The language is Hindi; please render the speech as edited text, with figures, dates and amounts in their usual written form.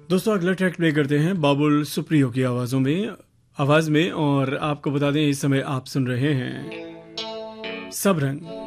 दोस्तों अगला ट्रैक प्ले करते हैं बाबुल सुप्रियो की आवाज में और आपको बता दें इस समय आप सुन रहे हैं सब रंग।